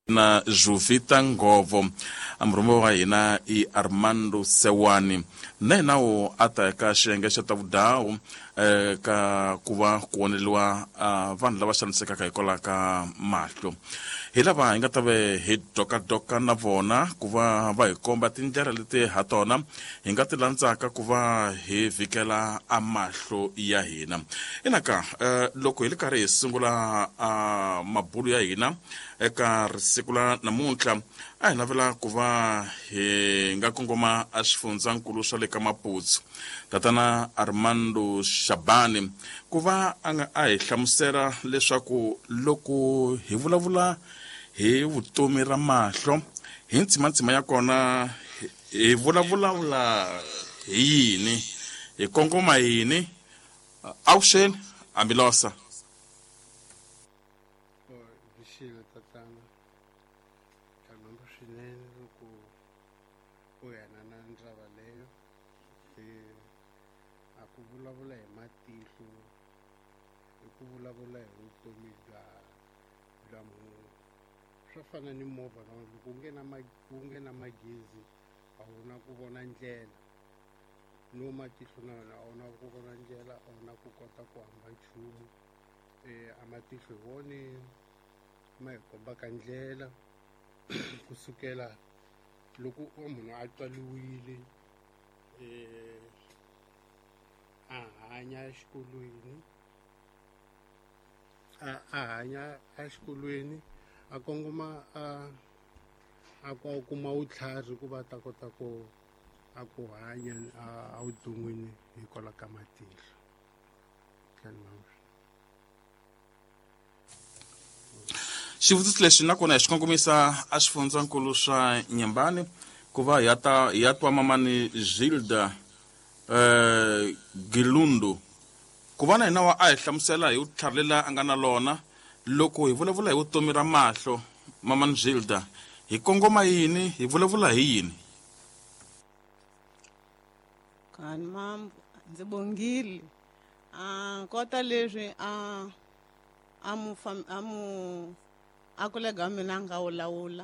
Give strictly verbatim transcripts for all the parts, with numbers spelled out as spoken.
na Juvita Ngovo amrumo wa hina i Armando Sewani na nawo ata ka xiyenge xa tavudawu eh ka kuva ku voneliwa vanhu lava xaniseka ka hikola ka mahlo hi lava hi nga ta ve hi doka doka na vona kuva va hi komba tindlela leti ha tona hi nga ti landzaka kuva hi vikela amahlo ya hina inaka loko hi le karhi hi sungula mabulu ya hina eka risiku la namuntlha a hi navela kuva hi nga kongoma a xifundzakulu xa le ka Maputsu tatana Armando Shabani kuva a hi hlamusela leswaku loko hi vulavula hi vutomi ra mahlo hi ntshima ya kona hi vulavula hi yini hi kongoma yini Ausheni Amilosa Vishile tatana kanamba swinene loko u yana na ndrava leyo a ku vulavula hi matihlo hi ku vulavula hi vutomi bya bya munhu swa fana ni movha na loko u nghena u nghena magezi a wu na ku vona ndlela no matihlo na wona a wu na ku vona ndlela a wu na ku kota ku hamba nchumu a matihlo hi wone ma hi kombaka ndlela kusukela loko munhu a tswaliwile a hanya exikolweni a hanya exikolweni a kongoma a a kuma vutlhari ku va ta kota ku a ku hanya a vuton'wini hikwalaho ka matihlo xivutiso lexi na kona hi xikongomisa a xifundzakulu swa Nyembani kuva hi ta hi twa mamani Gilda eh Gilundu kuva na hina wa a hi hlamusela hi vutlharlela a nga na lona loko hi vulavula hi vutomi ra mahlo mamani Gilda hi kongoma yini hi vulavula hi yini kan mambo ndzi bongile a kota leswi a amu amu akulega mina nga wulawula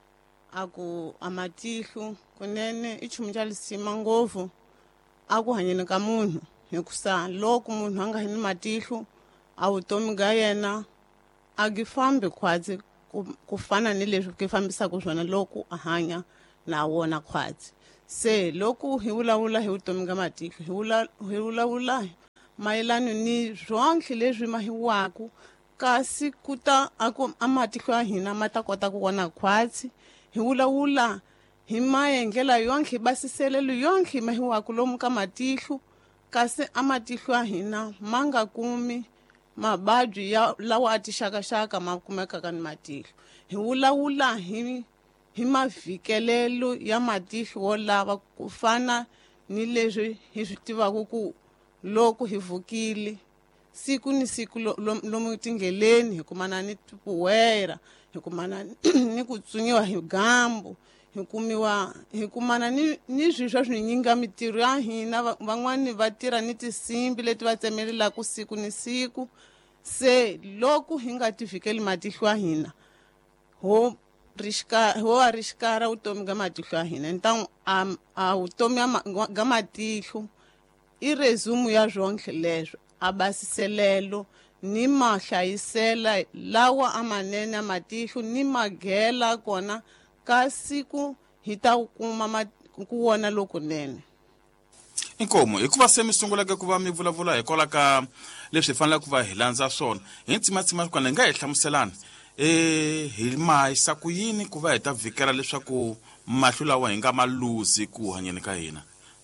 aku amatihlo kunene i chumu xa lisima ngopfu aku hanyeni ka munhu hikusa loko munhu anga hini matihlo a vutomi ga yena a gi fambi khwatsi ku fana ni leswi ki fambisa ku swona loko a hanya na wona khwatsi se loko hi vulavula hi vutomi ga matihlo hi vula hi vulavula mayelana ni zwonke leswi mahiwaku kasi kuta aku amatihlo ya hina mata kota ku vona khwatsi hi vulavula hi mayengela yonke basiselelo yonke mahiwaku lomu ka matihlo kasi amatihlo ya hina manga kumi mabadwi ya lawa atixakaxaka ma kumeka ka ni matihlo hi vulavula hi hi mavikelelo ya matihlo wo lava ku fana ni leswi hi swi tivaka ku loko hi vukile siku ni siku lomu tingeleni hi kumana ni tipuwera hi kumana ni ku tsunyiwa hi gambu hi kumiwa hi kumana ni ni swiswa swinyinga mitirho ya hina van'wani va tirha ni tisimbi leti va tsemelelaku siku ni siku se loko hi nga tivikeli matihlo ya hina ho rixka ho a rixkara vutomi ga matihlo ya hina nta a vutomi ga matihlo i resume ya zwonke leswo abasiselelo ni mahlayisela lawa amanene matihlo ni magela kona ka siku hi ta kuma ku wona lokunene inkomo hikuva se mi sungulaka ku va mi vulavula hi kola ka leswi fanele ku va hi landza swona hi ntsimatsima kona nga hi hlamuselana eh hi mahisa ku yini ku va hi ta vikela leswaku mahlo lawa hi nga maluzi ku hanyeni ka hina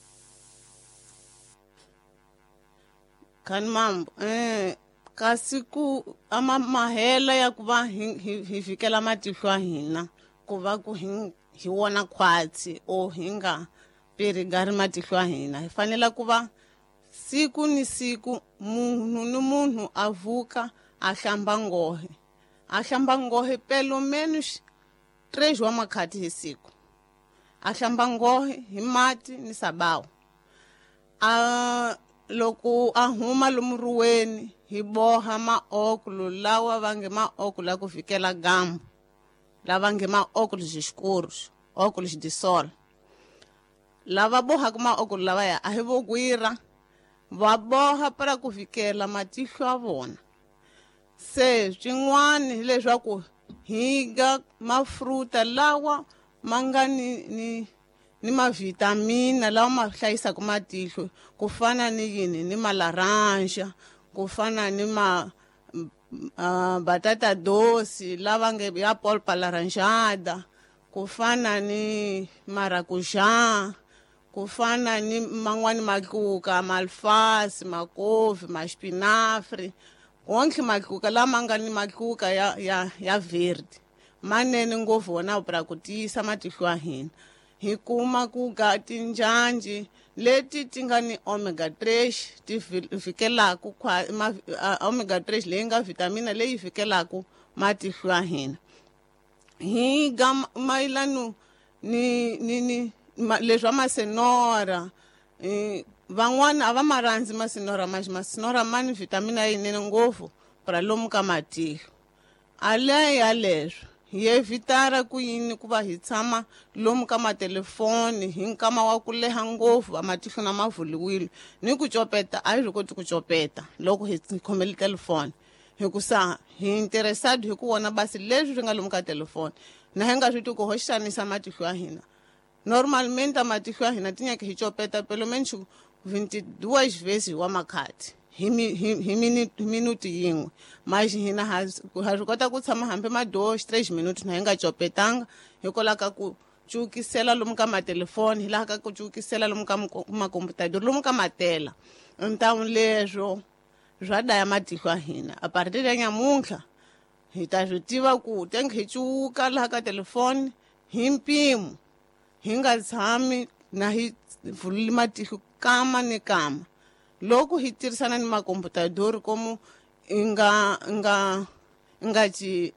kan mambo eh kasi ku ama mahela ya ku va hi vikela matihlo ya hina ku va ku hi hi wona khwatsi o hinga perigari matihlo ya hina hi fanele ku va siku ni siku munhu ni munhu avuka a hlamba ngohe a hlamba ngohe pelo menos três wa makhati hi siku a hlamba ngohe hi mati ni sabawu a loko a huma lomu ruweni hi boha maokulu lawa va nge maokulu ya ku vikela gambu lava nge ma-óculos escuros, óculos de sol. Lava bohaka ma-óculos lavaya a hi vo gwira, va boha para ku vikela matihlo ya vona. Se swin'wana hi leswaku higa mafruta lawa ma nga ni, ni, ni mavitamina lawa ma hlayisaka matihlo, ku fana ni yini ni malaranja, ku fana ni ma uh, batata doce lava nge ya polpa laranjada, ku fana ni maracujá, ku fana ni man'wani matluka, malfasi, makovi, maspinafre, wonke matluka lama nga ni matluka ya, ya, ya verde. Manene ngopfu wona para ku tiyisa matihlo ya hina. Hi kuma ku ga tinjanji leti ti nga ni omega three ti fikelaku omega three leyi nga vitamina leyi fikelaku matihlo ya hina. Hi ga mayelano ni ni ni leswa masenora, eh, van'wana a va ma rhandzi masinora maxi masinora ma ni vitamina yinene ngopfu para lomu ka matihlo. Aleya leswo hi evitara ku yini ku va hi tshama lomu ka matelefoni hi nkama wa ku leha ngopfu va matihlo na mavuliwile, ni ku copeta a hi swi koti ku copeta loko hi khomele telefoni hikusa hi interesado hi ku vona basi leswi swi nga lomu ka telefoni na hi nga swi twi ku ho xanisa matihlo ya hina. Normalmente matihlo ya hina tinyake hi copeta pelomeni twenty-two vhesi wa makhati hi minuti yin'we, maxi hina ha swi kota ku tshama hambi madoho straight minutes na hi nga copetanga hikokwalaho ka ku cukisela lomu ka matelefoni, hi laha ka ku cukisela lomu ka makomputador, lomu ka matela. Ntawu leswo swa daya matihlo ya hina. A partir ya nyamuntlha hi ta swi tiva ku tenge hi cuka laha ka telefoni hi mpimo, hi nga tshami na hi vulile matihlo kama ni kama. Loko hi tirhisana ni makomputador komu nga nga nga ci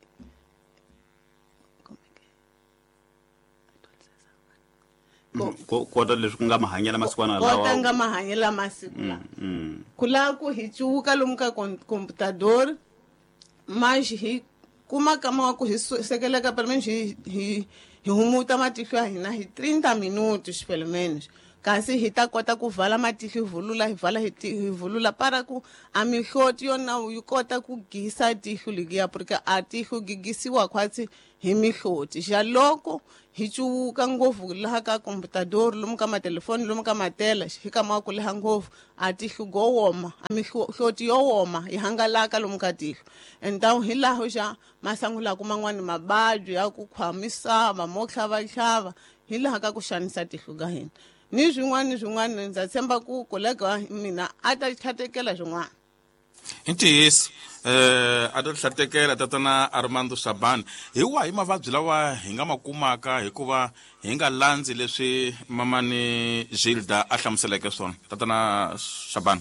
kota leswi ku nga mahanyela masikwana lawa kota nga mahanyela masiku lawa ku lava ku hi cuka lomu ka komputador maxi hi kuma kama wa ku hi sekeleka pelomeni hi hi hi humuta matihlo ya hina hi thirty minutos pelomeni, kasi hi ta kota ku vala matihlo hi vulula hi vala hi vulula para ku a mihloti yona yi kota ku gisa tihlo liya porque a tihlo gigisiwa khwatsi hi mihloti. Ja loko hi cuka ngopfu laha ka komputador lomu ka matelefoni lomu ka matela hi kama ku leha ngopfu a tihlo go woma, a mihloti yo woma yi hangalaka lomu ka tihlo. Entawu hi laho xa masangulaku man'wani mababyi ya ku khwa misava mo tlhavatlhava hi laha ka ku xanisa tihlo ka hina. Ni swin'wana swin'wana ndza tshemba ku kolega wa mina a ta hlatekela swin'wana. Hi ntiyiso eh a ta hlatekela tatana Armando Shabane, hi wahi mavabyi lawa hi nga ma kumaka hikuva hi nga landzi leswi mamani Gilda a hlamuseleke swona? Tatana Shabane.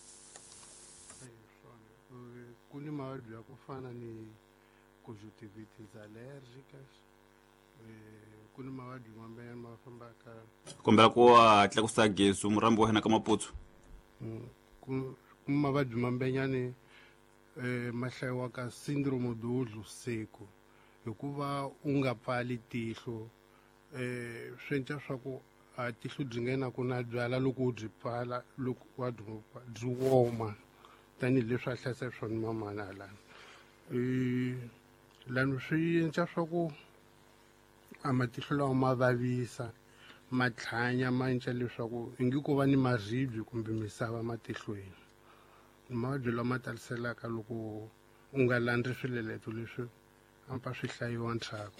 Ku ni mavabyi ya ku fana ni conjunctivitis allergicas, ku ni mavabyi mambeyani ma fambaka kombela ku hatla ku sa gezi murambi wa hina ka maputsu. ku mavabyi mambenyani eh mahlayiwa ka syndrome d'Odlo seco hikuva u nga pfali tihlo, eh swenca swa ku a tihlo byi nghena ku na byala loko u byi pfala loko wa byi woma tanihileswi a hlayisa swona mamana lana. eh lani swi endla swa ku a matihlo lawa ma vavisa, matlhanya ma endla leswaku i nge ko va ni maribye kumbe misava matihlweni. Mavabyi lama taliselaka loko u nga landzi swileleto leswi ampa swi hlayiwa ntshaku.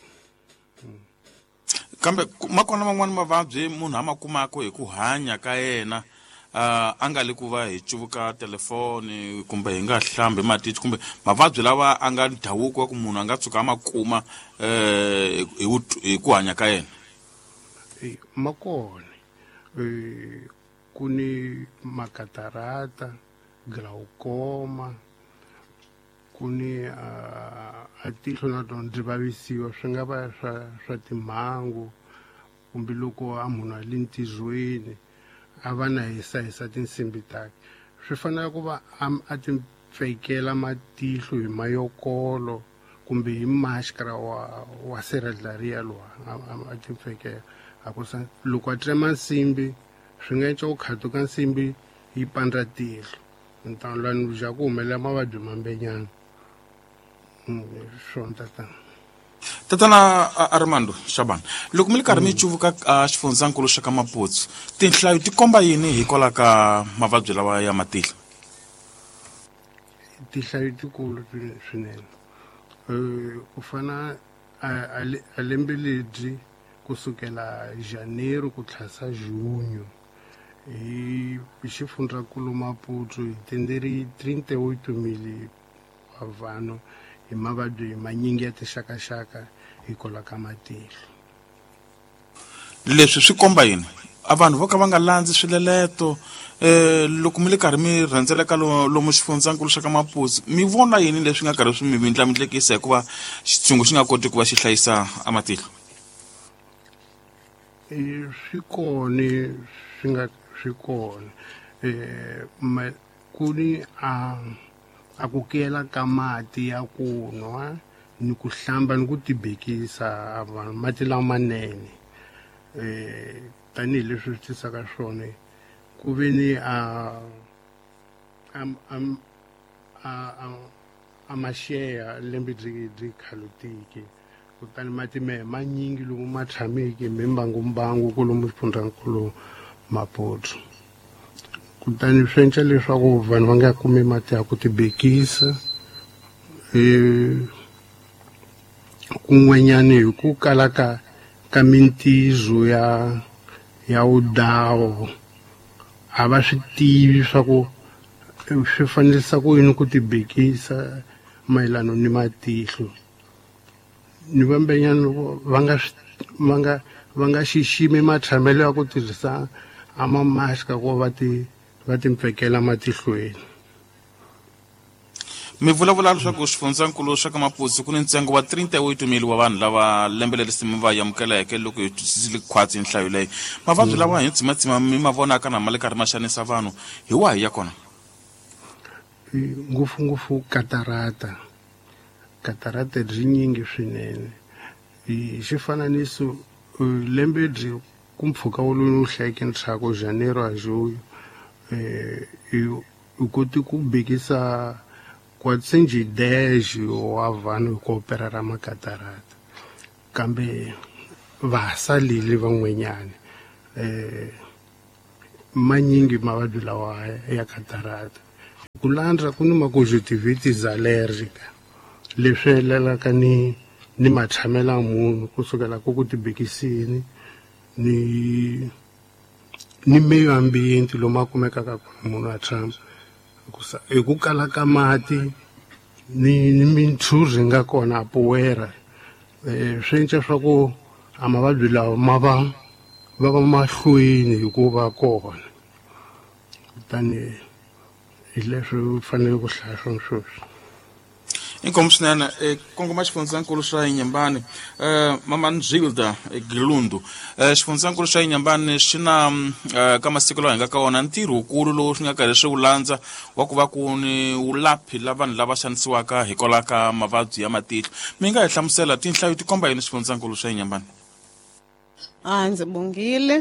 Kambe ma kona man'wani mavabyi munhu a ma kumaka hi ku hanya ka yena uh, a nga le ku va hi cuvuka telefoni kumbe hi nga hlambi matihlo, kumbe mavabyi lawa a nga ndhavuko wa ku munhu a nga tshuka a ma kuma eh hi ku hanya ka yena? Eh ma kona eh ku ni makatarata, glaucoma, ku ni a tihlo na tona byi vavisiwa, swi nga va swa swa timhangu kumbe loko a munhu a le ntizweni a va na hisahisa tinsimbi take. Swi fanele ku va a ti pfekela matihlo hi mayokolo kumbe hi maxkara wa wa seradlaria lowa a timfekela akusa loko a trema nsimbi swi nga endla ku khatuka nsimbi yi pandza tihlo ntan'wani ja ku humelela mavabyi mambenyana swona tatana tatana Armando Shaban, loko mi ri karhi mi cuvuka a xifundzankulu xa ka Maputsu, tinhlayo ti komba yini hikwalaho ka mavabyi lawa ya matihlo? tinhlayo tikulu swinene ku fana a lembe lebyi kusukela Janeiro ku tlhasa Junyo hi xifundzankulu Maputsu hi tenderi trinta e oito mili wa vanhu hi mavabyi manyingi ya tixakaxaka hikwalaho ka matihlo. Leswi swi komba yini? A vanhu vo ka va nga landzi swileleto eh loko mi le karhi mi rhendzeleka lomu xifundzankulu xa ka Maputsu, mi vona yini leswi nga karhi swi mi mindlamindlekisa hikuva xitshungu xi nga koti ku va xi hlayisa a matihlo? Swi kona swi nga swi kona eh ku ni a a ku kela ka mati ya ku nwa ni ku hlamba ni ku tibekisa vanhu mati lamanene eh tanihileswi swi tisaka swona ku ve ni a am am a a maxeya lembe byi byi khalotiki kutani mati me manyingi lomu ma tshameki mimbangumbangu ku lomu xifundzankulu Maputsu kutani swi endla leswaku vanhu va nga kumi mati ya ku tibekisa kun'wanyana hi ku kala ka ka mintizo ya ya udawo a va swi tivi swa ku swi fanelisa ku yini ku tibekisa mayelana ni matihlo ni vambenyana va nga va nga va nga xiximi matshamelo ya ku tirhisa amamaska ku va ti va timpfekela matihlweni. Mi vulavula leswaku xifundzankulu xa ka Maputsu ku ni ntsengo wa trinta e oito mili wa vanhu lava lembe leri mi va amukeleke loko hi twisisile khwatsi nhlayo leyi. Mavabyi lawa hi tsimatsima mi ma vonaka na ma le karhi ma xanisa vanhu hi wahi ya kona? Ngopfungopfu katarata katarata byi nyingi swinene hi xifananiso lembe byi ku mpfhuka wu lowu hlayeke ntsako Janeiro a Junyo eh u koti ku bekisa kwatsenji dash wa vanhu ku operara makatarata kambe va salile van'wenyana eh manyingi mavabyi lawa ya katarata ku landza ku ni ma-conjunctivitis allergica leswi helelaka ni ni matshamela munhu kusukela ku ku tibekisini ni ni meyo ambienti lomu a kumekaka munhu a tshama hi ku kala ka mati ni ni mintshuri nga kona puwera swi endla swa ku a mavabyi lawa ma va va va mahlweni hi ku va kona kutani hi leswi fanele ku hlaya swona sweswi. Inkomu swinene kongoma xifundzankulu xa Inyambane mama Nzilda Gilundu xifundzankulu xa Inyambane xi na ka masiku lawa hi nga ka wona ntirho wukulu lowu swi nga karhi swi wu landza wa ku va ku ni ulaphi la vanhu lava xanisiwaka hikwalaho ka mavabyi ya matihlo. Mi nga hi hlamusela tinhlayo ti komba yini xifundzankulu xa Inyambane? a ndzi bongile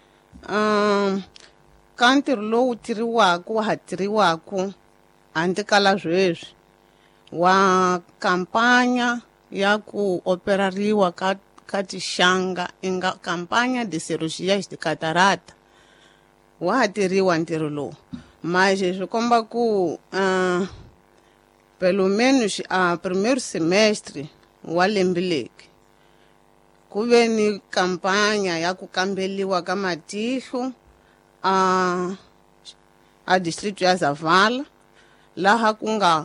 um ka ntirho lowu tirhiwaku wa ha tirhiwaku handle kala sweswi wa kampanya ya ku operariwa ka ka tixanga inga kampanya de cirurgia de catarata wa tirhiwa ntirho lowu manje swi komba ku uh, pelo menos a primeiro semestre wa lembe leki ku ve ni kampanya ya ku kambeliwa ka matihlo a a district ya Zavala laha ku nga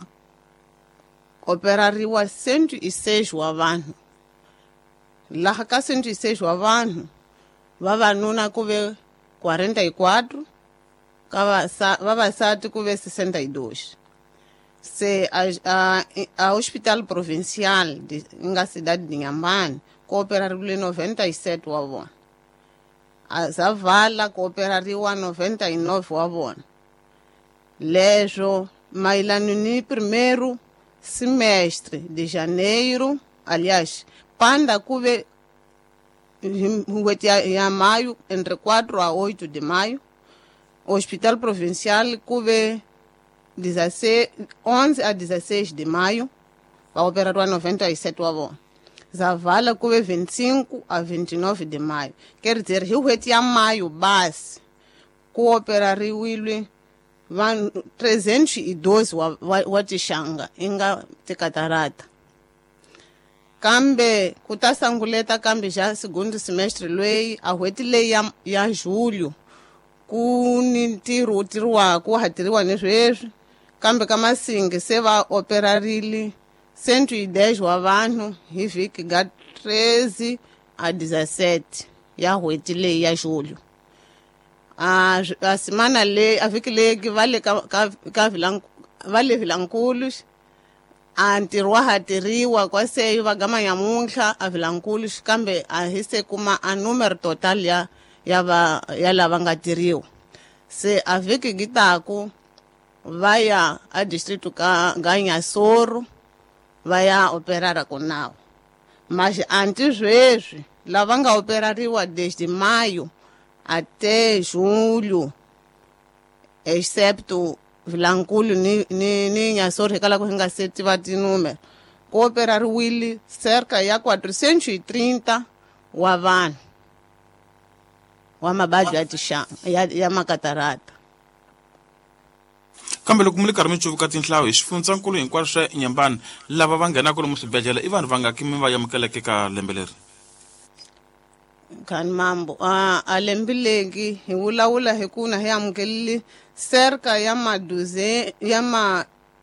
operariwa cento e seis wa vanhu laha ka cento e seis wa vanhu vavanuna ku ve quarenta e quatro ka vavasati ku ve sessenta e dois se a, a, a hospital provincial de nga cidade de Inhambane ku operariwile noventa e sete wa vona a Zavala ku operariwa noventa e nove wa vona leswo mayelana ni primeiro semestre de janeiro, aliás, panda kuve n'hweti ya, ya maio, entre quatro a oito de maio. O Hospital Provincial kuve onze a dezesseis de maio, para operar o noventa e sete wavo. Zavala kuve vinte e cinco a vinte e nove de maio. Quer dizer, n'hweti ya maio base, ku operariwile van trezentos e doze wa, wa, wa tixanga inga tikatarata. Kambe kuta sanguleta kambe já segundo semestre lei a n'hweti leyi ya, ya julho ku ni ntirho wu tirhiwaka ku hateriwa ni sweswi kambe ka masingi se va operarile cento e dez wa vanhu hi vhiki ga treze a dezessete ya n'hweti leyi ya julho. A, a semana leyi a vhiki leyi va le ka, ka, ka vilan, va le Vilankulu a ntirho wa hateriwa kwaseyo va gama nyamuntlha a Vilankulu kambe a hi se kuma a numero total ya ya va ya lava nga tirhiwa. Se a vhiki gi taku va ya a distrito ka ga Nyasoro va ya operara kunawo. Mas anti sweswi lava nga operariwa desde maio até julho, excepto Vilankulu ni, ni, ni Nyasoro hekala ku hinga se tiva tinúmero, ku operariwile cerca ya quatrocentos e trinta wa vanhu wa mabadyi ya tixanga ya, ya makatarata. Kambe loko mi ri karhi mi cuvuka tinhlayo hi swifundzankulu hinkwaswo swa Nyembani lava va nghenaka lomu swibedhlele i vanhu vangaki mi va amukeleke ka lembe leri? Khani mambo a, a lembe legi hi vulavula hi ku na hi amukelile cerca ya maduze ya ma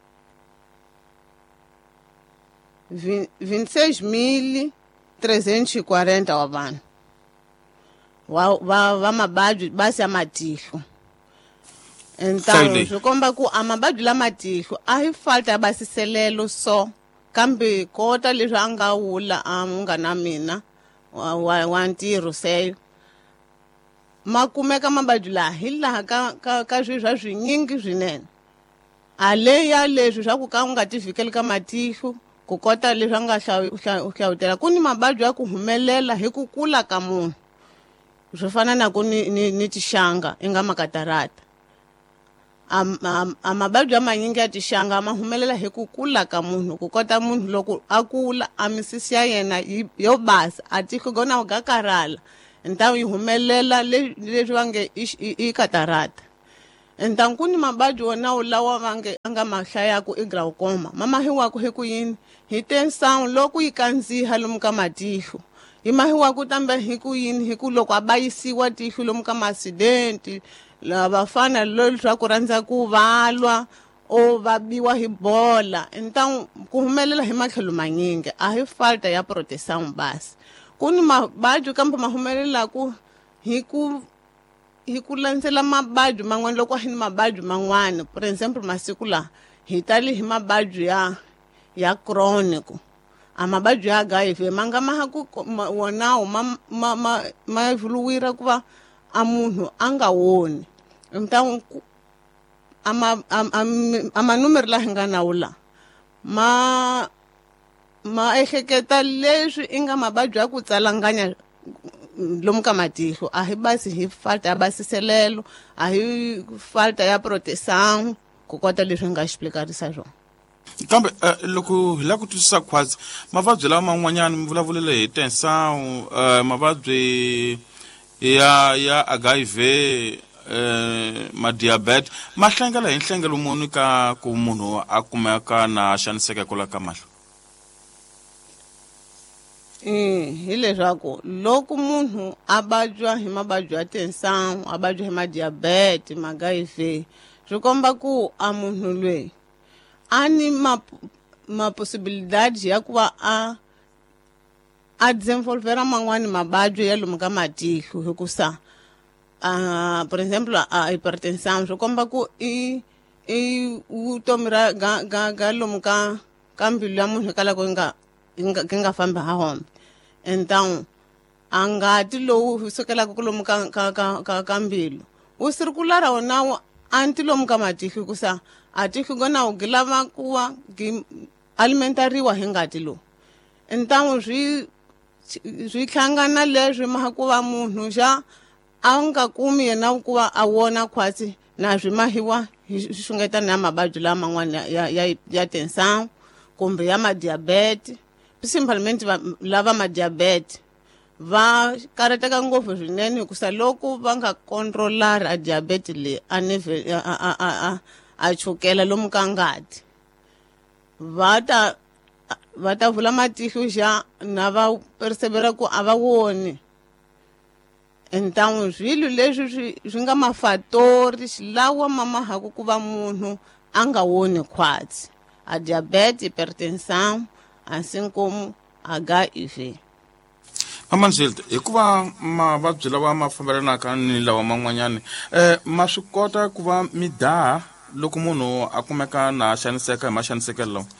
vinte e seis mil trezentos e quarenta wa vanhu va va va mabadyi basi ya matihlo. Então swi komba ku a mabadyi lama tihlo a hi falta ya basiselelo so kambe kota leswi a nga wula a munghana mina wa, wa, wa ntirho seyo ma kumeka mabadyi laha hi laha ka, ka, ka swi swa swinyingi swinene. A leya leswi swa ku ka u nga ti vhikeli ka matihlo ku kota leswi a nga hlawutela ku ni mabadyi ya ku humelela hi ku kula ka munhu swi fana na ku ni, ni, ni tixanga i nga makatarata. A, a, a mabadyi amanyingi ya tixanga ma humelela hi ku kula ka munhu ku kota munhu loko a kula a misisi ya yena yo basa a tihlo gona ga karhala ntawu yi humelela leswi va nge i, i katarata. Ntawu ku ni mabadyi wona lawa va nge a nga ma hlayaku i glaucoma ma mahiwaku hi ku yini hi tensawu loko yi kandziha lomu ka matihlo yi mahiwaku tambe hi ku yini hi ku loko a bayisiwa tihlo lomu ka maasidenti vafana lolu swa ku rhandza ku valwa o va biwa hi bola ntawu ku humelela hi matlhelo manyingi a hi falta ya proteção basi. Ku ni mabadyi kambe ma humelelaku hi ku hi ku landzela mabadyi man'wana loko hi ni mabadyi man'wana for example masiku laha hi tali hi mabadyi ya ya chronic a mabadyi ya H I V ma nga mahaku wonawo ma ma ma ma evoluira ku va a munhu a nga woni ntawu ama ama numero laha nga nawula ma ma ehleketa leswi i nga mabadyi ya ku tsalanganya lomu ka matihlo a hi basi hi falta ya basiselelo a hi falta ya proteção ku kota leswi nga explicarisa swona. Kambe uh, loko hi la ku twisisa khwatsi mavabyi lama man'wanyana mi vulavulele hi tensawu uh, mavabyi ya ya H I V uh, madiabete ma hlengela hi nhlengelo muni ka ku munhu a kumeka na xaniseka kula ka mahlo? hi leswaku loko munhu a babya hi mababyi ya tensawu a babya hi madiabete ma H I V swi komba ku a munhu lweyi a ni ma mapossibilidade ya ku va a a desenvolvera man'wani mababyi ya lomu ka matihlo hikusa uh, por exemplo a hypertension swi komba ku i i vutomi ra ga ga ga lomu ka ka mbilu ya munhu kala ku nga ki nga fambi ha hombe então a ngati lowu sukelaka ku lomu ka ka ka ka mbilu wu sirikulara wonawo anti lomu ka matihlo hikusa a tihlo gona u gi lava ku va gi alimentariwa hi ngati lowu ntan'we swi swi hlangana leswi maha ku va munhu xa a nga kumi yena ku va a wona khwatsi na swi mahiwa hi xungetana ya mavabyi laman'wana ya ya ya tinsangu kumbe ya madiabete principalmente lava madiabete va karateka ngopfu swinene hikusa loko va nga controlari a diabete leyi a a a a a chukela lomu ka ngati va ta va ta vula matihlo xa na va persevera ku a va woni entan'we swilo leswi swi swi nga mafatori xilawa mamahaku ku va munhu a nga woni khwatsi a diabete hypertension asinkomu a H I V. Mama Nzilde, hikuva mavabyi lawa ma fambelanaka ni lawa man'wanyana eh ma swi kota ku va mi daha loko munhu a kumeka na xaniseka hi maxanisekelo lawa?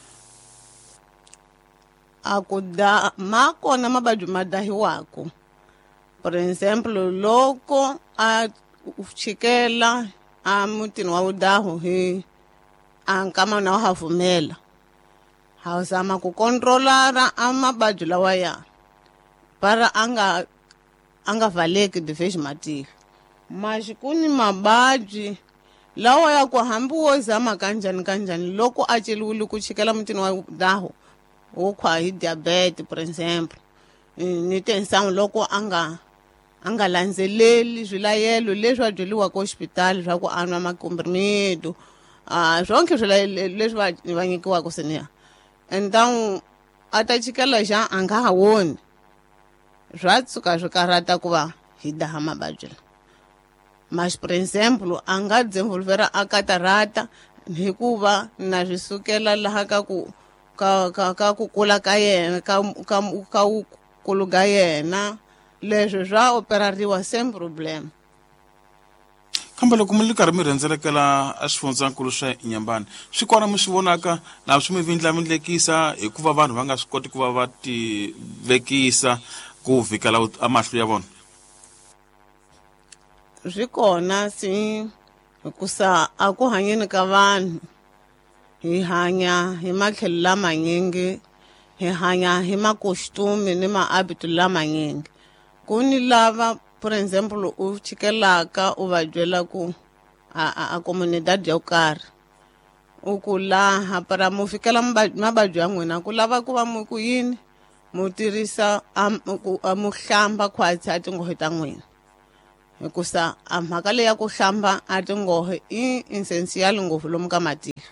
A ku da ma kona mavabyi ma dahiwaku. For example, loko a chikela a mutini wa vudahu hi a nkama na wa hafumela ha zama ku controlara a mavabyi lawa ya para anga anga valeki division matihlo maxikuni mabadyi lawa ya ku hambi wo zama kanjani kanjani loko a celiwile ku chikela mutini wa daho wo khwa hi diabetes for example ni tensangu loko anga anga landzeleli swilayelo leswi va byeliwa ko hospital swa ku anwa makomprimido ah zonke swilayelo leswi va va nyikiwa ku senia entangu a ta chikela xa anga ha woni swa tsuka swi karata ku va hi daha mabajela mas for example anga desenvolvera a katarata hikuva na swisukela laha ka ku ka ka ka ku kula ka yena ka ka ka kulu ga yena leswi swa operariwa same problem. Kambe loko mi ri karhi mi rhendzelekela a swifundzankulu swa Inyambane swi kona mi swi vonaka na swi mi vindlamindlekisa hikuva vanhu va nga swi koti ku va va ti vekisa ku vikela amahlo ya vona? Swi kona si hikusa a ku hanyeni ka vanhu hi hanya hi matlhelo lamanyingi hi hanya hi makostume ni mahabito lamanyingi ku ni lava for example u chikelaka u va byela ku a a comunidade yo karhi u ku laha para mu fikela mabadyi ya n'wina ku lava ku va mu ku yini mu tirhisa a mu hlamba khwatsi a tingohe ta n'wina hikusa a mhaka leyi ya ku hlamba a tingohe i essential ngopfu lomu ka matihlo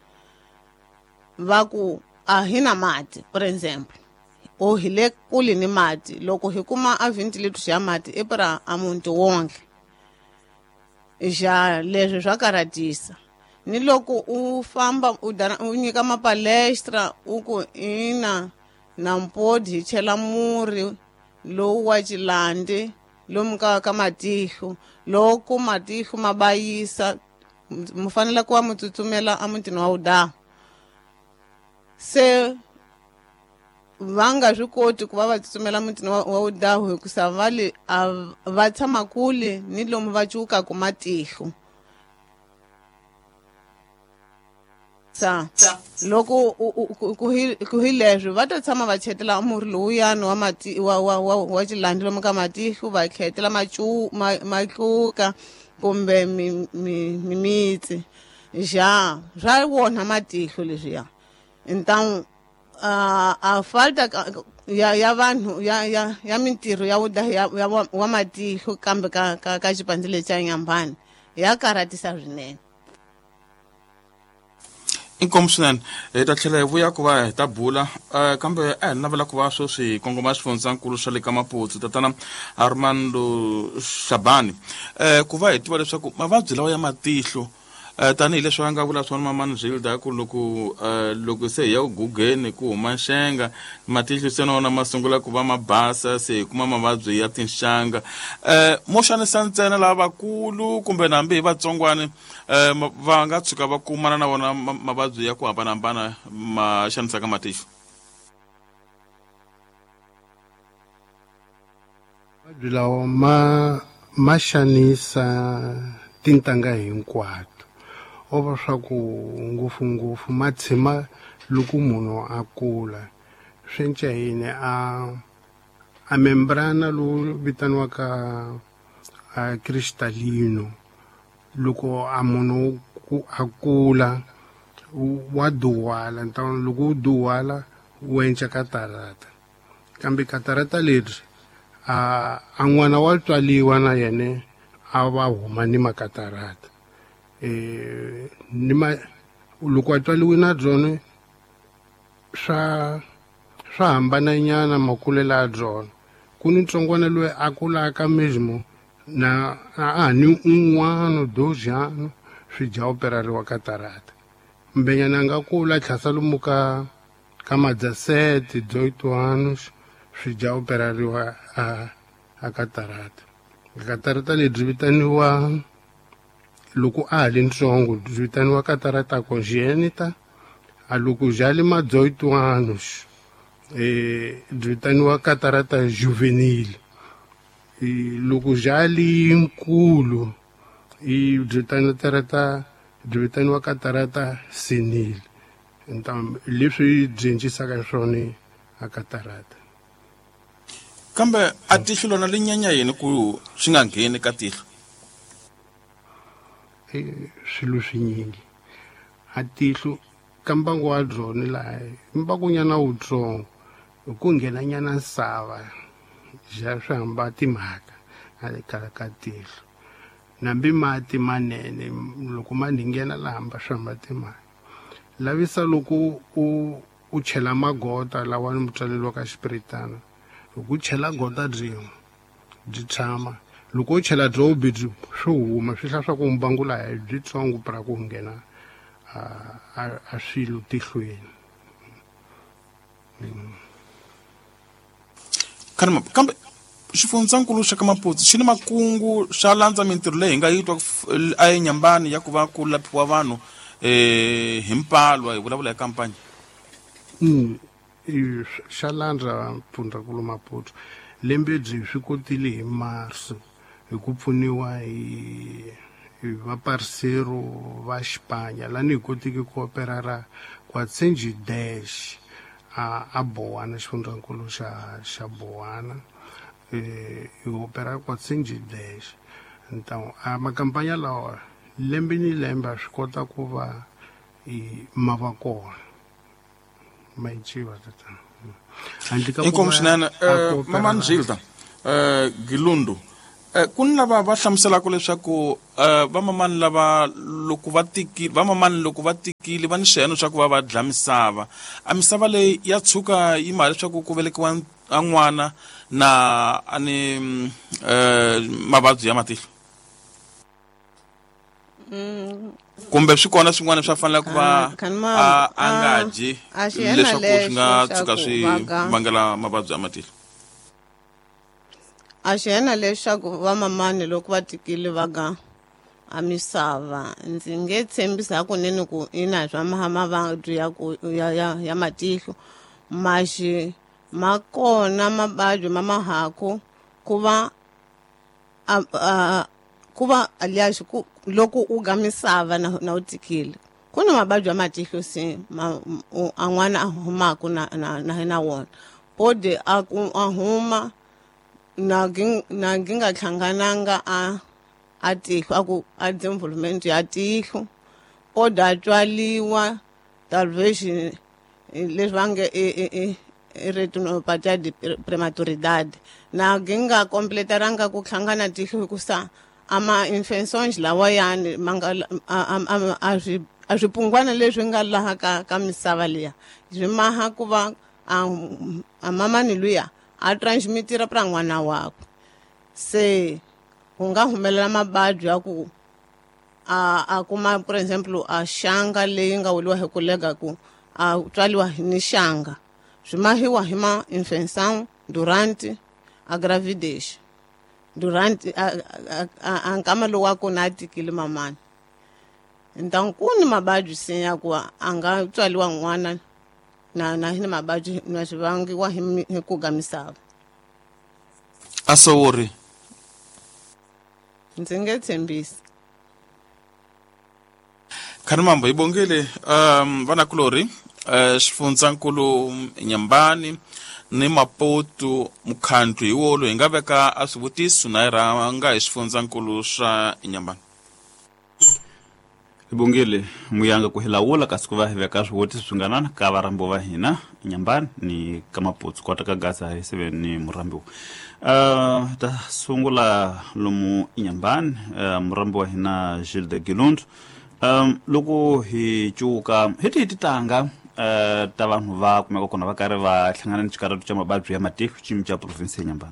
va ku a hi na mati for example o hi le kule ni mati loko hi kuma a ventilator xa mati i para a muti wonke xa leswi swa karatisa ni loko u famba u u nyika mapalestra u ku ina na mpodi hi chela muri lowu wa xilandi lomu ka ka matihlo loko matihlo ma bayisa mu fanele ku va mu tsutsumela a mutini wa udaha se va nga swi koti ku va va tsutsumela mutini wa udahu hikusa va le va tshama kule ni lomu va cukaku matihlo sa loko ku hi leswi va ta tshama va chetela murhi lowuyani wa mati wa wa wa xilandi lomu ka matihlo va khetela macu matluka kumbe mimitsi xa swa wona matihlo leswiya então a a falta ya ya vanhu ya ya ya mintirho ya ya wa matihlo kambe ka ka ka xipandze lexi xa Inyambane ya karatisa swinene. Inkomu swinene hi ta tlhela hi vuya ku va hi ta bula kambe a hi navela ku va sweswi kongoma swifundzankulu swa le ka Maputsu tatana Armando Shabane eh ku va hi tiva leswaku mavabyi lawa ya matihlo tanihi leswi va nga vula swona Mama Nzilde ku loko loko se hi ya ugugeni ku huma nxenga matihlo se nona ma sungula ku va mabasa se hi kuma mavabyi ya tinxanga eh mo xanisa ntsena lavakulu kumbe nambe hi vatsongwana eh va nga tshuka va kumana na vona mavabyi ya ku hambanahambana ma xanisaka matihlo? Mavabyi lawa ma ma xanisa tintangha hinkwato ova swa ku ngopfungopfu ma tshima loko munhu a kula swi nca yini a a membrana lowu vitaniwaka a cristallino loko a munhu a kula wa duwala ntawana loko wu duwala wu enca katarata kambe katarata leri a a n'wana wa tswaliwa na yene a va huma ni makatarata eh ni ma loko a tswaliwe na byona swa swa hambana nyana makulela ya byona ku ni ntsongwana loyi a kulaka mismo na a ni un'wana dojano swi dya operariwa katarata mbenyana nga kula tlhasa lomu ka ka madzasete dezoito anos swi dya operariwa a a katarata katarata lebyi vitaniwa loko a ha ri ntsongo byi vitaniwa katarata congenita a loko bya le madzoito anos eh byi vitaniwa katarata juvenile loko bya li nkulu i byi vitaniwa byi vitaniwa katarata senile ntambi leswi byi endlisaka swona a katarata kambe a tihlo lona li nyanya yini ku swi nga ngheni ka tihlo eh swilo swinyingi a tihlo ka mbangu wa byona laha mbangunyana wutsongo ku nghena nyana nsava ja swi hamba timhaka a le kala ka tihlo nambi mati manene loko ma nghena lamba swi hamba timhaka lavisa loko u u chela magota lawa ni mutswalelo ka xipiritana loko u chela gota byi byi tshama loko u chela byo byi swi huma swi hla swa ku mbangu laha byi tsongo para ku nghena a a swilo tihlweni kana kambe xifundzakulu xa ka Maputo xi ni makungu xa landza mintirho leyi hi nga yitwa a enyambani ya ku va ku laphiwa vanhu eh hi mpalwa hi vulavula hi kampani mm xa landza mfundzakulu Maputo lembe byi swi kotile hi Marso hi ku pfuniwa hi vaparisero va Xipanya lani hi kotiki ku operara Kwatsenji Dash a a Bohana xifundzankulu xa xa Bohana eh hi opera Kwatsenji Dash ntawo a makampanya lawa lembe ni lembe swi kota ku va i mavakona maichiwa tata andika inkomu swinene mama Njilda eh Gilundu kun lava va hlamuselaka leswaku va mamani lava loko va tikile va mamani loko va tikile va ni xiheno xa ku va va dya misava a misava leyi ya tshuka yi mali leswaku ku velekiwa a n'wana na ani mavabyi ya matihlo kumbe swi kona swin'wana swa fanele ku va a nga dyi leswaku swi nga tshuka swi vangela mavabyi ya matihlo a xi hena leswaku vamamani loko va tikile va ga a misava ndzi nge tshembisa hakunene ku i na swa mavabyi ya ku ya ya ya matihlo maxi ma kona mababyi ma mahaku ku va a ku va aliyaxi ku loko u ga misava na na u tikile ku na mababyi ya matihlo si a n'wana a humaka na na na wona bode a a huma na na nginga hlangananga a a tihlo aku a development ya tihlo oda tswaliwa talvez leswi va nge e retinopathia de prematuridade na nginga completeranga ku hlangana tihlo hikusa ama infections lawa yani manga a swi a swipungwana leswi nga laha ka ka misava liya swi maha ku va a mamani luya a transmitira para n'wana wakwe se ku nga humelela mababyi ya ku a a kuma for example a xanga leyi nga weliwa hi ku lega ku a tswaliwa ni xanga swi mahiwa hi ma infection durant a gravidation durant a nkama lowu wa kona a tikile mamani ntankuni mababyi se ya ku a nga tswaliwa n'wana na na hi mababyi na swivangiwa hi ku ga misava a sowori ndzi nge tshembisi Khanimambo ibongile um vana kulori uh, xifundzakulu Nyambani ni Maputo mukhandlu hi wolo hi nga veka a swivutiso na rhanga hi xifundzakulu xa Nyambani. Ibongile muyanga ku hilawula kasi ku va hi veka swivutiso swinganana ka varambo va hina Nyambani ni ka Maputo kota ka gasa hi seven ni murambo. Uh, ta sungula lomu Nyambani uh, murambo wa hina Gilles de Gilund. Um, loko hi cuka hi ti titanga uh, ta vanhu va kumeka kona va karhi va hlangana ni xikarhatu xa mababyi ya matihlo ximi xa province ya Nyambani.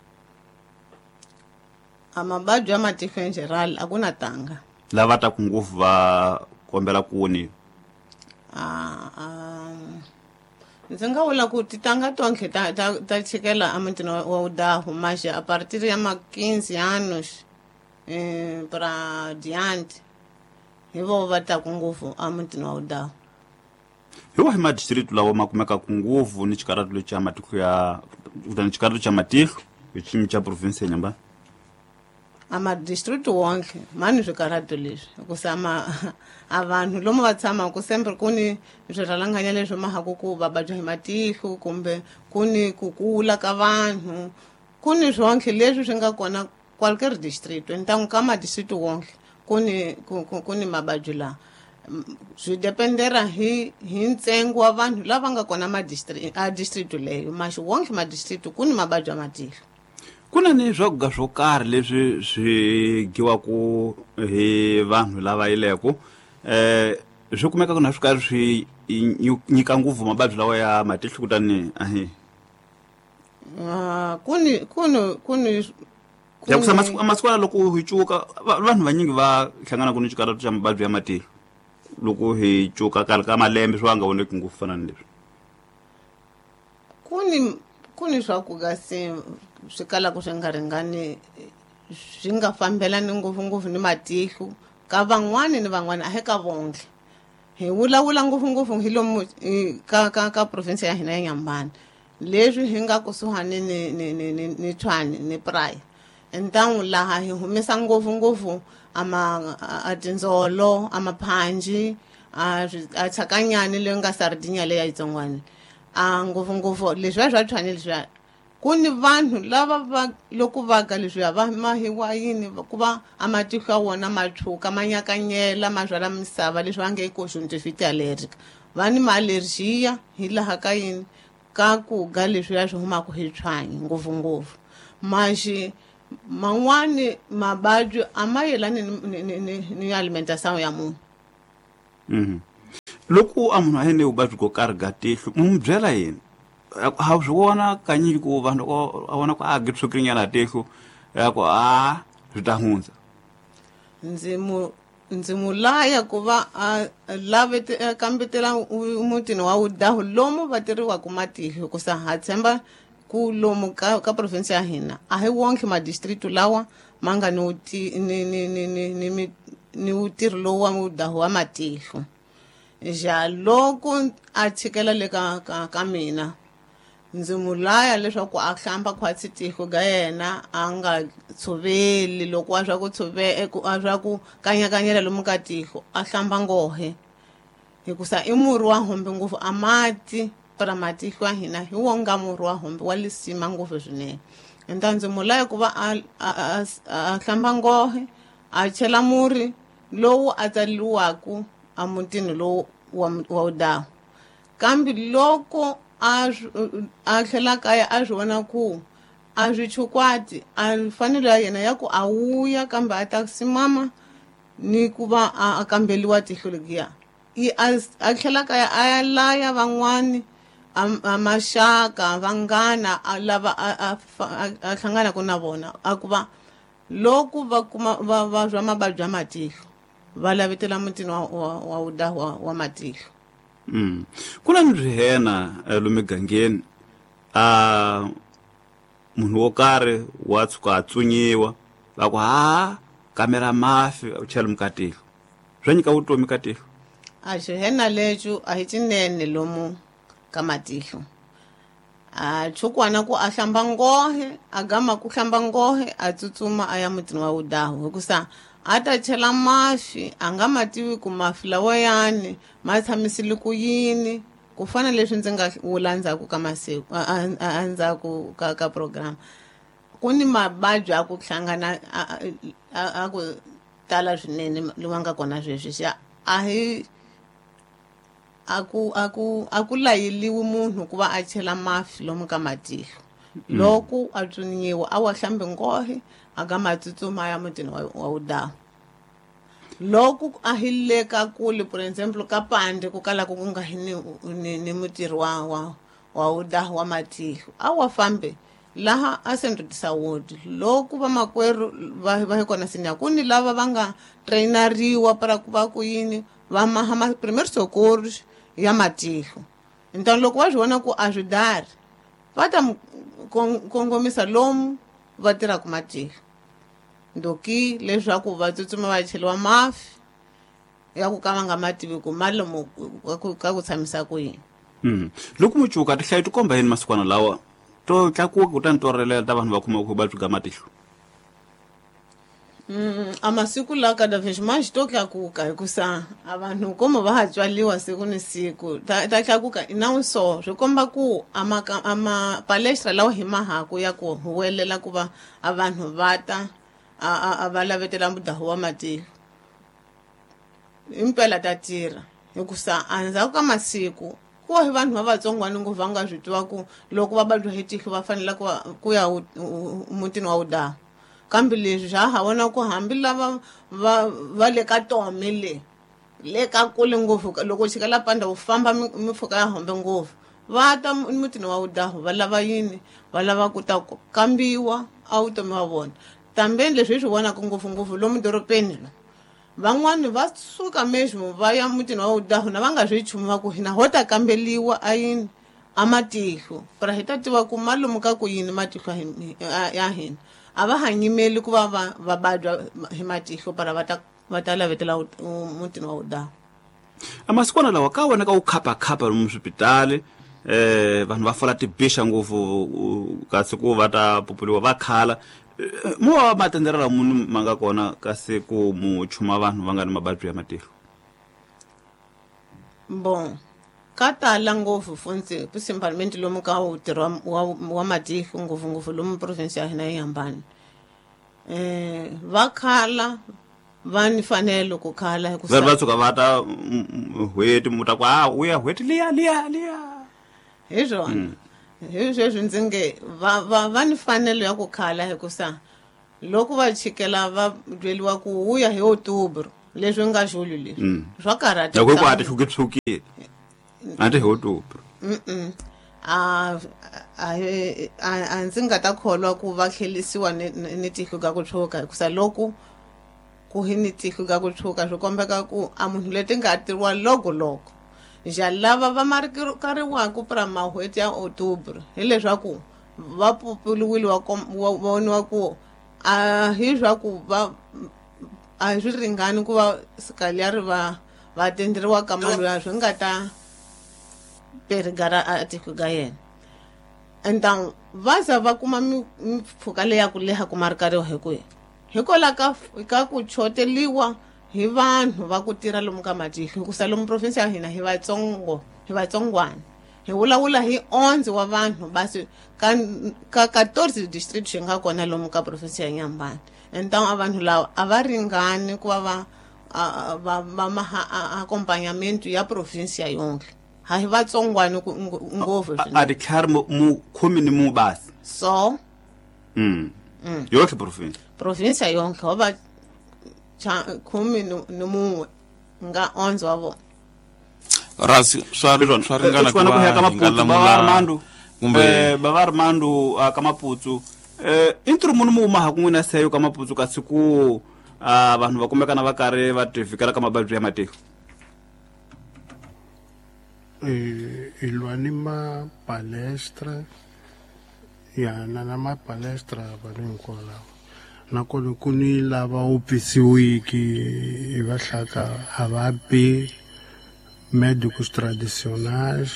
A mababyi ya matihlo in general a ku na tanga lava ta ku ngopfu va kombela kuni. ah um ndzi nga vula ku titanga tonke ta ta, ta chikela amutini wa udahu mashe a partir ya ma quinze anos eh para diante hi vo va ta ku ngopfu amutini wa udahu. Hi wahi ma district lawa ma kumeka ku ngopfu ni xikarhatu lexi xa matihlo ya ni xikarhatu xa matihlo hi ximi xa province ya Nyambani. Ama district wonke mani swikarhatu leswi kusama a vanhu lomu va tshama ku sempre kuni swirhalanganya leswi mahaku ku vababya hi matihlo kumbe kuni ku kula ka vanhu kuni swonke leswi swi nga kona kwalquier district ntangu ka ma district wonke kuni kuni mababyi la swi dependera hi hi ntsengo wa vanhu lava nga kona ma district a district leyo maxi wonke ma district kuni mababyi ya matihlo. Kuna ni swakudya swo karhi leswi swi giwaku hi vanhu lava yileko eh swi kumeka ku na swi karhi swi nyika ngopfu mababyi lawa ya matihlo kutani ahi ah kuni kuni kuni ya kusama masiku loko hi cuka vanhu vanyingi va hlangana ku ni xikarhatu xa mababyi ya matihlo loko hi cuka kale ka malembe swi nga voneki ngopfu fana ni leswi. Kuni kuni swakudya se swi kalaka swi nga ringani swi nga fambelani ngopfungopfu ni matihlo ka van'wani ni van'wani a he ka vonke hi vulavula ngopfungopfu hi lomu ka ka ka province ya hina ya Nyambani leswi hi nga kusuhani ni ni ni ni Tshwane ni Praia entangu laha hi humesa ngopfungopfu ama a tindzolo ama phanji a a tshakanyani leyi nga Sardinia leyi ya itsongwana a ngopfungopfu leswi swa Tshwane leswi kuni vanhu lava va loko va ga leswi va mahiwa yini ku va amatihlo ya wona matshuka manyakanyela mazwala misava leswi va nge conjunctivitis allergic vani ma allergia hi laha ka yini ka ku ga leswi ya swi humaka hi Tshwane ngopfungopfu maxi man'wani mababyi a ma yelani ni ni ni alimentation ya munhu. Mhm. Loko a munhu a hene vuvabyi ko karhi ga tihlo mu byela yini ha swi vona kanyiki ku vanhu a vona ku a ge tshukinyana tihlo ya ku a swi ta hundza. Ndzi mu ndzi mulaya ku va a lave kambetela mutini wa udahu lomu vateriwa ku matihlo ku sa ha tshemba ku lomu ka ka province ya hina a hi wonke ma district lawa manga no ti ni ni ni ni ni utirhi lowu wa udahu wa matihlo ja loko a tshikela le ka ka mina ndzi mulaya leswaku a hlamba khwatsi tihlo ga yena a nga tshoveli loko a swa ku tshovela a swa ku kanyakanyela lomu ka tihlo a hlamba ngohe hikusa i murhi wa hombe ngopfu a mati para matihlo ya hina hi wonga murhi wa hombe wa lisima ngopfu swinene enta ndzi mulaya ku va a a hlamba ngohe a chela murhi lowu a tsaliwaku a mutini lowu wa udahu kambe loko a a tlhela kaya a swi vona ku a swi chukwati a fanele ya yena ya ku a wuya kambe a ta simama ni ku va a kambeliwa tihlo lekiya i a tlhela kaya a ya laya van'wani a maxaka vanghana a lava a hlangana ku na vona a ku va loko va kuma va va swa mababyi ya matihlo va lavetela mutini wa udahu wa matihlo. Mm. Kuna ni rihena lomu gangeni a munhu wo karhi wa tshuka a tsunyiwa va ku ha kamera mafi u chela mukatihlo swa nyika vutomi ka tihlo. A xihena lexo a hi cinene lomu ka matihlo a chukwana ku a hlamba ngohe a gama ku hlamba ngohe a tsutsuma a ya mutini wa udahu hikusa a ta chela mafi a nga ma tivi ku mafi lawayani ma tshamisile ku yini ku fana leswi ndzi nga vula ndzhaku ka masiku endzhaku ka ka program ku ni mababyi a ku hlangana a ku tala swinene lowa nga kona sweswi xa a hi a ku a ku a ku layeliwi munhu ku va a chela mafi lomu ka matihlo loko a tsuniwa a wa hlambe ngohe a ga matsutsuma ya mutini wa wu dawu loko a hileka kule for example ka pande ku kala ku nga hini ni mutirhi wa wa wa wu dawu wa matihlo a wa fambe laha a sendrisa wodi loko va makwerhu va va kona sinya ku ni lava va nga traineriwa para ku va ku yini va maha primeiro socorros ya matihlo então loko va vona ku a swidari va ta kongomisa lomu va tirha ku matihlo ndoki leswaku va tsutsuma va cheliwa mafi ya ku ka va nga mativi ku malomu ka ku tshamisa ku yini mm loko mucuka tihlayi ti komba yini masikwana lawa to tlakuka kutani torelela ta vanhu va kuma ku vuvabyi bya matihlo Mm, a masiku lawa ka davhexi ma xi to tlakuka hikusa a vanhu komo va ha tswaliwa siku ni siku ta ta tlakuka i nawu so swi komba ku a mapalestra lawa hi mahaku ya ku huwelela ku va a vanhu va ta a va lavetela mudahu wa matihlo impela ta tirha hikusa endzhaku ka masiku ku hi vanhu va vatsongwana ngopfu va nga swi tiva ku loko va babyiwa hi tihlo va fanele ku ya mutini wa wudahu kambe leswi swa ha vona ku hambi lava va va le ka tome le le ka kule ngopfu loko chikala panda u famba mifuka ya hombe ngopfu va ta mutini wa wudahu va lava yini va lava ku ta kambiwa a vutomi wa vona tambeni leswi hi swi vonaka ngopfungopfu lomu doropeni lo van'wani va suka mesmo va ya mutini wa wudahu na va nga swi chumu va ku hina ho ta kambeliwa a yini a matihlo para hi ta tiva ku malumu ka ku yini matihlo ya hina a va hanyimeli ku va va va badwa hi matihlo para va ta va ta lavetela mutini wa wudahu a masikwana lawa ka wena ka u khapa-khapa lomu swipitali eh vanhu va fola tibixa ngopfu kasi ku va ta populiwa va khala mo va matenderela munhu ma nga kona kasi ku mu chuma vanhu va nga ni mababyi ya matihlo bon ka tala ngopfu fonse principalmente lomu ka wu tirha wa matihlo ngopfungopfu lomu province ya hina yi hambani eh va khala va ni fanele ku khala hi ku va va tsuka va ta hweti muta ku a u ya hweti liya liya liya hi swona hi sweswi ndzi nge va va va ni fanele ya ku khala hi ku sa loko va chikela va byeliwa ku u ya hi October leswi nga xulu leswi swa karata loko ku ati hluki tshukile ante hi October mm a a ndzi nga ta kholwa ku va khelisiwa ni tihlo ka ku tshuka hikusa loko ku hi ni tihlo ka ku tshuka swi kombeka ku a munhu leti nga tirwa loko loko ja lava va marikariwaka para mahweti ya October hi leswaku va populiwile wa voniwa ku a hi swaku va a swi ringani ku va sikali ya ri va va tenderiwa ka mali ya swi nga ta perigara a tihlo ka yena entan va za va kuma mimpfhuka leya ku leha ku marikariwa hi ku hikola ka ka ku choteliwa hi vanhu va ku tirha lomu ka matihlo hikusa lomu province ya hina hi vatsongo hi vatsongwana hi vulavula hi onze wa vanhu basi ka ka fourteen district swi nga kona lomu ka province ya Nyambani entan a vanhu lawa a va ringani ku va va va maha accompagnamento ya province ya yonke ha hi vatsongwana ngopfu a di khar mu khomi ni mu basi so mm yonke province province ya yonke ho ba kumi ni mungwe nga onze wa vona rasi swa swa ringana ku va ka maputsu ba va Armando kumbe ba va Armando ka maputsu eh intro munhu mu ma ha ku n'wina seyo ka maputsu ka siku a vanhu va kumeka na va karhi va tifikela ka mababyi ya matihlo eh ilwani ma palestra ya na na ma palestra va ninkola nakona ku ni lava opisiwiki hi vahlaka a va be médicos tradicionais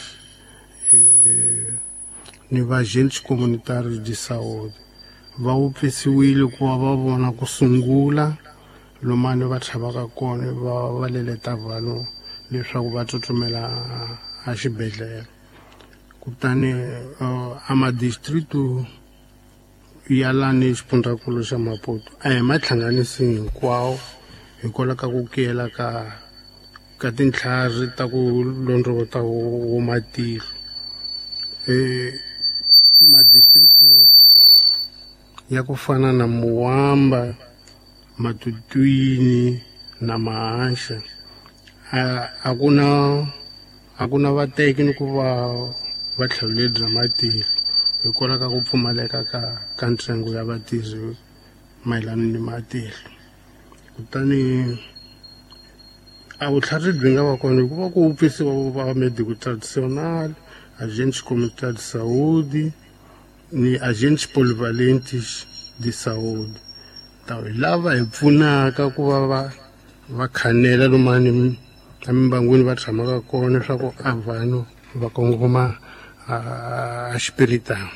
ni agentes comunitários de saúde va opisiwile ku va vona ku sungula lomani va tlhavaka kona va va leleta vanhu leswaku va tsutsumela a xibedhlele kutani a madistritu ya lani xifundzankulu xa Maputo a hi mahlanganisi hinkwawo hikwalaho ka ku kiyela ka ka tintlhari ta ku londrota wo matihlo eh madistritu ya ku fana na Muwamba, Matutwini na Mahansha a ku na a ku na vateki ni ku va va tlhelele bya matihlo hikwalaho ka ku pfumaleka ka ka ntsengo ya vatirhi mayelana ni matihlo kutani a vutlhari byi nga va kona hikuva ku upfisiwa va medical traditional agentes comunitários de saúde ni agentes polivalentes de saúde ta lava hi pfunaka ku va va va khanela lomani emimbangwini va tshamaka kona leswaku a vanhu va kongoma a xipiritana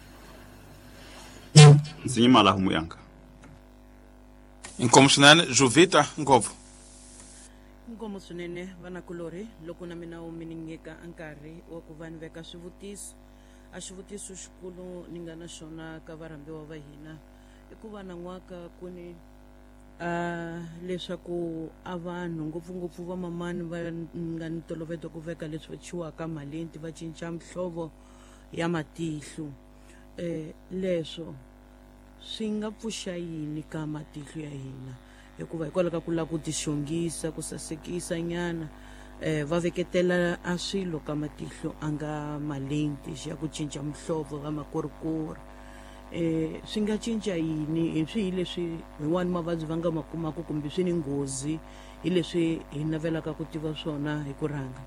ndzi nyimala humu yanga inkomo swinene Jovita Ngopfu. Inkomo swinene vanakulori loko na mina wu mi ni nyika nkarhi wa ku va ni veka swivutiso a xivutiso xikulu ni nga na xona ka varambiwa va hina i ku va na n'waka ku ni a leswaku a vanhu ngopfungopfu vamamani va nga ni toloveta ku veka leswi va chiwaka malenti va cinca mihlovo ya matihlo eh leswo swi nga pfuxa yini ka matihlo ya hina hikuva hikwalaho ka ku lava ku tixongisa ku sasekisa nyana eh va veketela a swilo ka matihlo a nga malenti ya ku cinca mihlovo va makorikori eh swi nga cinca yini hi swi leswi hin'wana mavabyi va nga makumaka kumbe swi ni nghozi hi leswi hi navelaka ku tiva swona hi ku rhanga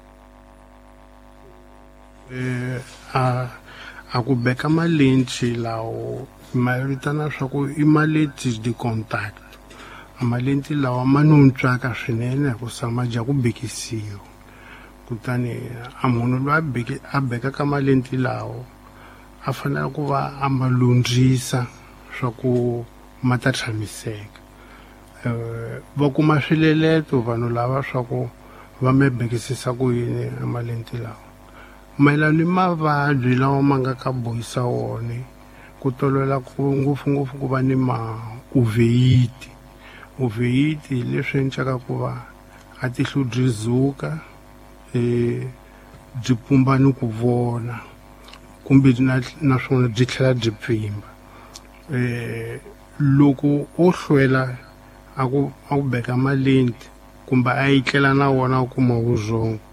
eh a a ku beka malenti lawo ma vitana swa ku i malenti di contact amalenti lawa ma nuntswaka swinene ku sama ja ku bekisiwa kutani a munhu loyi a bekaka malenti lawo a fanele ku va a malundzisa swa ku ma ta tshamiseka va kuma swileleto vanhu lava swa ku va me bekisisa ku yini amalenti lawa mayelana ni mavabyi lawa ma nga ka bohisa wone ku tolovela ku ngopfungopfu ku va ni ma-uveiti uveiti leswi endlaka ku va a tihlo byi zuka um byi pumba ni ku vona kumbe naswona byi tlhela byi pfimba um loko o hlwela a ku a ku beka malenti kumbe a yi tlela na wona a kuma vuzongo